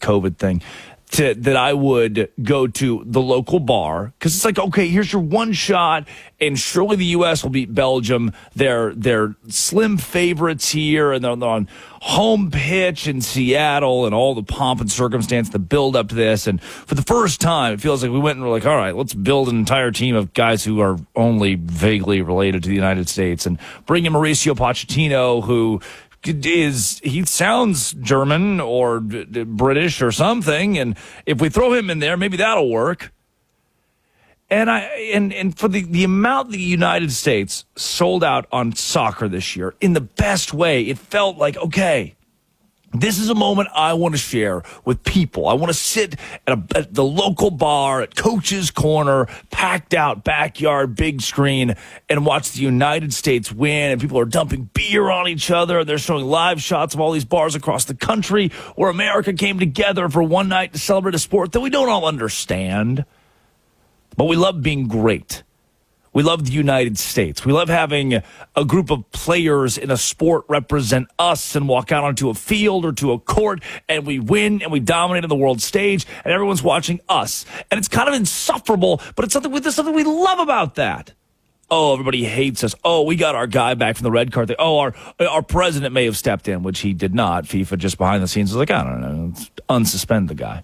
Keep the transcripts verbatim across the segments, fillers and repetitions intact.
COVID thing, to, that I would go to the local bar, because it's like, okay, here's your one shot, and surely the U S will beat Belgium. They're they're slim favorites here, and they're, they're on home pitch in Seattle, and all the pomp and circumstance, the build up to this. And for the first time, it feels like we went and we're like, all right, let's build an entire team of guys who are only vaguely related to the United States, and bring in Mauricio Pochettino, who is he sounds German or d- d- British or something, and if we throw him in there, maybe that'll work. And I and and for the, the amount the United States sold out on soccer this year in the best way, it felt like, okay, this is a moment I want to share with people. I want to sit at, a, at the local bar at Coach's Corner, packed out backyard, big screen, and watch the United States win. And people are dumping beer on each other. They're showing live shots of all these bars across the country where America came together for one night to celebrate a sport that we don't all understand. But we love being great. We love the United States. We love having a group of players in a sport represent us and walk out onto a field or to a court, and we win and we dominate on the world stage, and everyone's watching us. And it's kind of insufferable, but it's something, there's something we love about that. Oh, everybody hates us. Oh, we got our guy back from the red card thing. Oh, our our president may have stepped in, which he did not. FIFA just behind the scenes was like, I don't know, let's unsuspend the guy.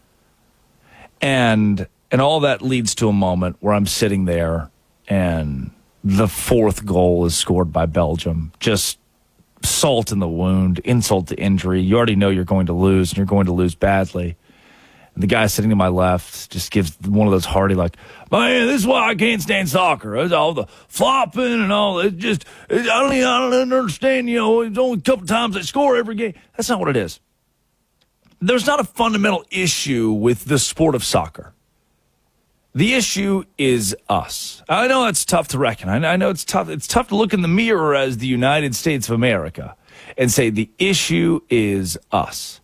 And and all that leads to a moment where I'm sitting there, and the fourth goal is scored by Belgium. Just salt in the wound, insult to injury. You already know you're going to lose, and you're going to lose badly. And the guy sitting to my left just gives one of those hearty, like, man, this is why I can't stand soccer. It's all the flopping and all. It just, it, I, don't even, I don't understand, you know, it's only a couple times they score every game. That's not what it is. There's not a fundamental issue with the sport of soccer. The issue is us. I know it's tough to reckon. I know it's tough. It's tough to look in the mirror as the United States of America and say the issue is us.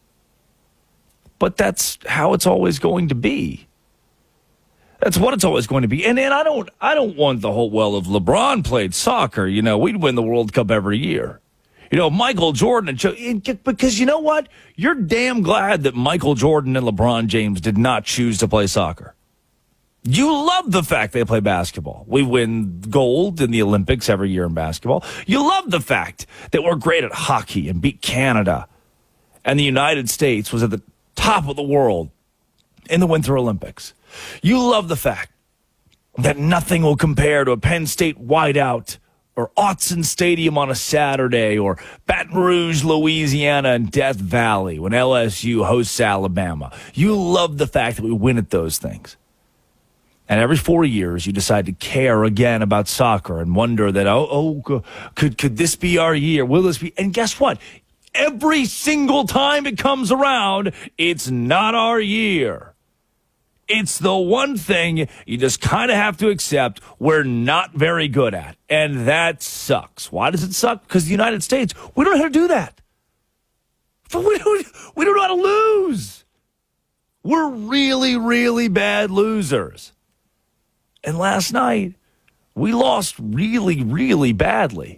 But that's how it's always going to be. That's what it's always going to be. And and I don't I don't want the whole, well, if LeBron played soccer, you know, we'd win the World Cup every year. You know, Michael Jordan, and because you know what? You're damn glad that Michael Jordan and LeBron James did not choose to play soccer. You love the fact they play basketball. We win gold in the Olympics every year in basketball. You love the fact that we're great at hockey and beat Canada. And the United States was at the top of the world in the Winter Olympics. You love the fact that nothing will compare to a Penn State whiteout or Autzen Stadium on a Saturday, or Baton Rouge, Louisiana, and Death Valley when L S U hosts Alabama. You love the fact that we win at those things. And every four years, you decide to care again about soccer and wonder that, oh, oh, could could this be our year? Will this be? And guess what? Every single time it comes around, it's not our year. It's the one thing you just kind of have to accept we're not very good at. And that sucks. Why does it suck? Because the United States, we don't know how to do that. We don't, we don't know how to lose. We're really, really bad losers. And last night, we lost really, really badly.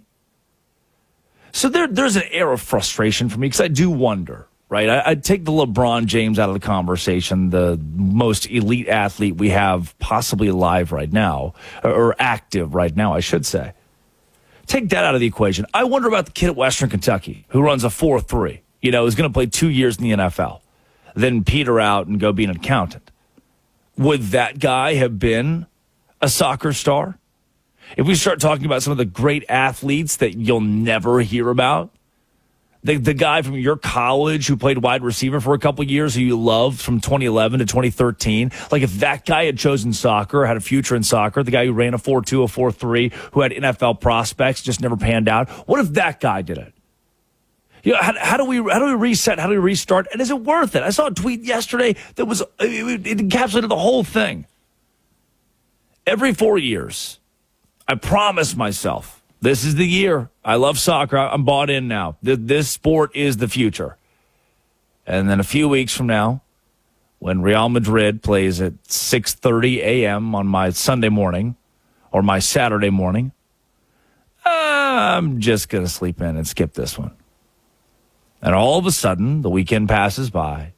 So there, there's an air of frustration for me because I do wonder, right? I, I'd take the LeBron James out of the conversation, the most elite athlete we have possibly alive right now, or, or active right now, I should say. Take that out of the equation. I wonder about the kid at Western Kentucky who runs a four three, you know, is going to play two years in the N F L, then peter out and go be an accountant. Would that guy have been a soccer star? If we start talking about some of the great athletes that you'll never hear about, the the guy from your college who played wide receiver for a couple of years who you loved from twenty eleven to twenty thirteen, like if that guy had chosen soccer, had a future in soccer, the guy who ran a four two, a four three, who had N F L prospects, just never panned out, what if that guy did it? You know, how, how do we how do we reset? How do we restart? And is it worth it? I saw a tweet yesterday that was it, it encapsulated the whole thing. Every four years, I promise myself, this is the year. I love soccer. I'm bought in now. This sport is the future. And then a few weeks from now, when Real Madrid plays at six thirty a.m. on my Sunday morning or my Saturday morning, I'm just going to sleep in and skip this one. And all of a sudden, the weekend passes by,